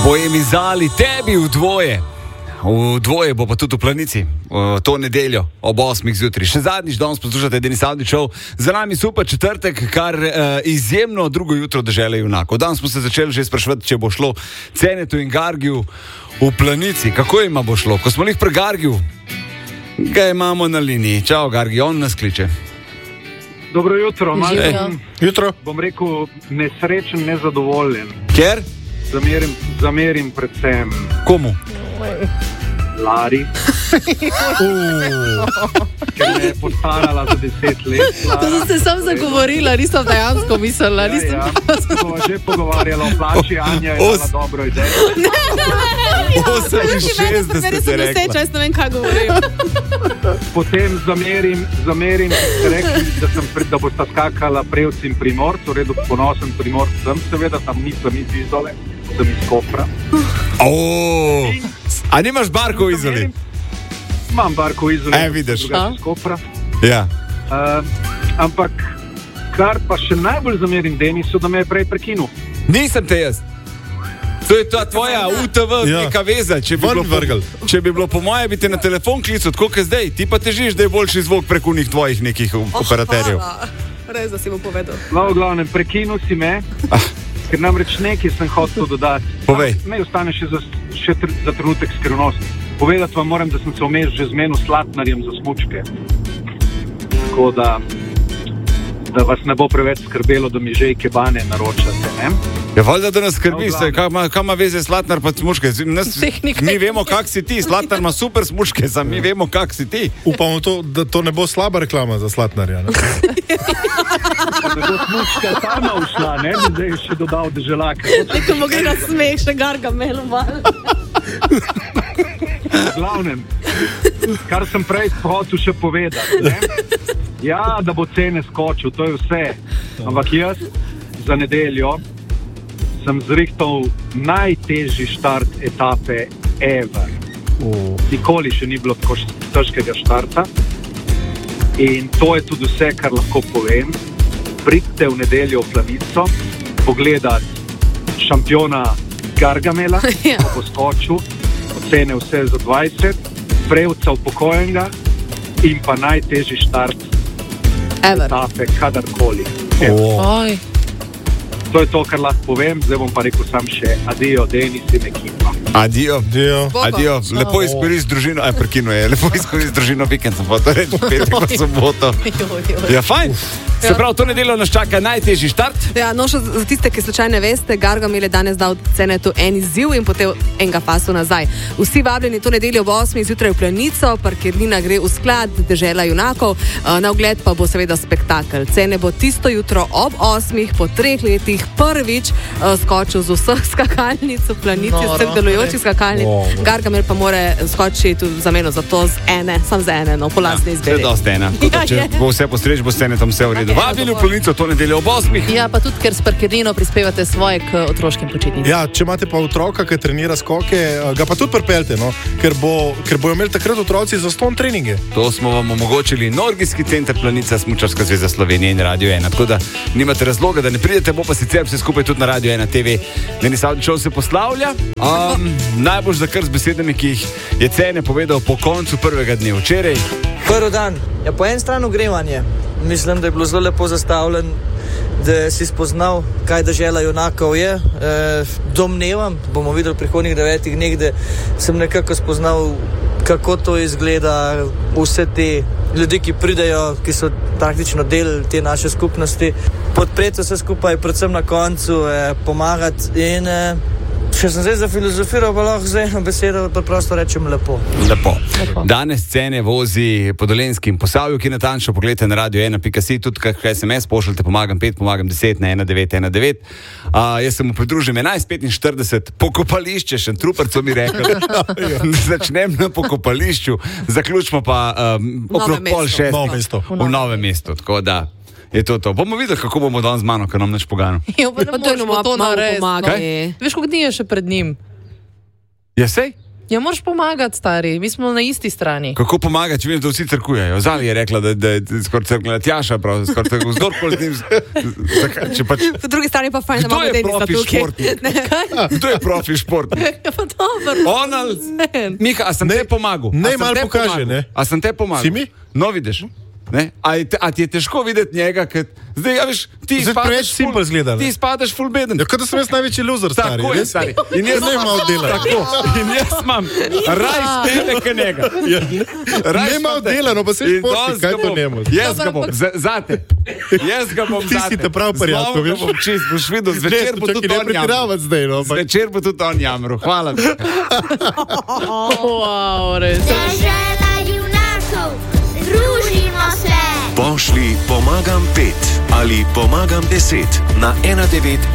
Poemizali tebi v dvoje. V dvoje bo pa tudi v Planici, to nedeljo ob 8 zjutraj. Še zadnjič danes poslušate Denis Avdićev, za nami super četrtek, kar izjemno drugo jutro dežele junakov. Danes smo se začeli že spraševati, če bo šlo Cenetu in Gargiju v Planici. Kako ima bo šlo? Ko smo jih pri Gargiju, ga imamo na liniji. Čau Gargi, on nas kliče. Dobro jutro. Jutro. Bom rekel nesrečen, nezadovoljen. Ker? Zamerim predvsem Komu? Lari, ker me je postarala za 10 let. To sem se sam zagovorila, nisem dejansko mislila. Smo že pogovarjali o plači, Anja je dala dobro idejo. 68 ste rekla. Jaz ne vem, kaj govorim. Potem zamerim, ste rekli, da bosta skakala Prevci in Primorc, v redu ponosen Primorc sem, seveda, tam nisem iz Izole, sem iz Kopra. A nimaš Barko v Izoli? Imam Barko v Izoli. Vidiš. Iz Kopra. Ja. Ampak, kar pa še najbolj zamerim Denisu, da me je prej prekinul. Nisem te jaz. To je ta tvoja UTV neka veza. Če bi bilo po moje, bi te na telefon klical, tako kot zdaj. Ti pa težiš, da je boljši zvok preko njih tvojih nekih operaterjev. Res, da si mu povedal. No, v glavnem, prekinul si me, ker namreč nekaj sem hotel dodati. Povej. Ne ostane še za trenutek skrivnost. Povedati vam moram, da sem se vmes že zmenil s Slatnarjem za smučke. Tako da vas ne bo preveč skrbelo, da mi že ikebane naročate, ne? Ja, valjda, da nas skrbi, kaj ima veze Slatnar pa smučke? Mi vemo, kak si ti. Slatnar ima super smučke, mi vemo, kak si ti. Upamo to, da to ne bo slaba reklama za Slatnarja. Da bo smučka sama ušla, ne? Zdaj je še dodal deželak. Ko mu gre na smeh, še Gargamel malo. V glavnem, kar sem prej hotel še povedati, ne? Ja, da bo cene skočil, to je vse. Ampak jaz za nedeljo sem zrihtal najtežji štart etape ever. Nikoli še ni bilo tako težkega štarta. In to je tudi vse, kar lahko povem. Pridite v nedeljo v Planico pogledati šampiona Gargamela, ko bo skočil, ocene vse za 20, Prevca upokojenega in pa najtežji štart etape kadarkoli. To je to, kar lahko povem. Zdaj bom pa rekel sam še adijo, Denis in ekipa. Adijo. Lepo izkoristi družino. Prekinu je. Lepo izkoristi družino vikend. Sem pa to reči, petek pa soboto. Ja, fajn. Se pravi, to nedeljo nas čaka najtežji štart. Ja, no, še za tiste, ki slučajno ne veste, Gargamel je danes dal Cenetu en izziv in potem enega pasu nazaj. Vsi vabljeni to nedeljo ob 8 zjutraj v Planico, parkirnina gre v sklad dežela junakov, na ogled pa bo seveda spektakel. Cene bo tisto jutro ob 8 po 3 letih prvič skočil z vseh skakalnic v Planici, z vseh delujočih skakalnic. Gargamel pa more skočiti tudi za meno, zato sam z ene, no, po lastni izbiri. Vse dosti ena. Če bo vse postreč, bo s Cenetom vse v redu. Vabili v Planico to nedeljo ob 8. Ja, pa tudi, ker s parkirnino prispevate svoje k otroškim počitnicam. Ja, če imate pa otroka, ki trenira skoke, ga pa tudi pripeljte, no? Ker bojo imeli takrat otroci zastonj treninge. To smo vam omogočili Nordijski center Planica, Smučarska zveza Slovenije in Radio 1. Tako da nimate razloga, da ne pridete, bo pa sicer vse skupaj tudi na Radio 1 TV. Denis Avdićev se poslavlja. Najbolj za kar z besedami, ki jih je Cene povedal po koncu prvega dne včeraj. Prvi dan je po eni strani ogrevanje. Mislim, da je bilo zelo lepo zastavljen, da si spoznal, kaj dežela junakov je. Domnevam, bomo videli v prihodnjih 9 dneh, da sem nekako spoznal, kako to izgleda, vse te ljudi, ki pridejo, ki so praktično del te naše skupnosti. Podpreti vse skupaj, predvsem na koncu, pomagati in če sem zdaj zafilozofiral, pa lahko zdaj eno besedo preprosto rečem lepo. Lepo. Danes Cene vozi po Dolenjskem Posavju, ki natančno pogledajte na radio1.si, tudi kaj SMS pošljete, pomagam 5, pomagam 10 na 1919. Jaz se mu pridružim 11:45, pokopališče, Šentrupertov mi rekel. Začnem na pokopališču, zaključimo pa okrog 5:30 v Novem mestu. Tako da je to. Bomo videli, kako bomo danes z mano, ker nam neč pogajamo. Ja, pa ne moramo to narediti. Veš, koliko dni je še pred njim? Ja, sej? Ja, moraš pomagati, stari, mi smo na isti strani. Kako pomagati, če vem, da vsi trkujejo? Zali je rekla, da je skoraj crkla Tjaša, skoraj tako zgodpol z njim. Po drugi strani pa fajn, da Kdo imamo je Denisa profi tukaj. športnik? Kdo je profi športnik? Ja, pa dobro. Miha, a sem te pomagal? malo pokaže, ne? A sem te pomagal? Si mi? No, vidiš. Ne? A ti je težko videti njega, ker zdaj, ja, veš, ti Zdaj preveč simpel zgleda, ne? Ti spadaš full beden. Ja, kot da sem jaz največji loser, stari. Tako je, res? stari. In jaz Ne malo dela. Tako. In jaz imam raj stene, kot njega. Ne malo dela, no pa se športnik, kaj to njemu? Jaz ga bom, zate. Jaz ga bom Ti zate. si te prav prijatelj, veš? Bom čist, boš videl, zvečer bo tudi on jamro. zdaj, no, ampak Zvečer bo tudi on jamro. Hvala. Wow, res. Dežela junakov, družimo se! Pošlji pomagam 5 ali pomagam 10 na 1911.